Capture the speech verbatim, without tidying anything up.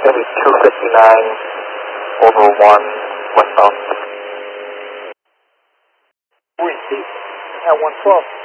going to be two fifty-nine over one westbound. We see at one twelve.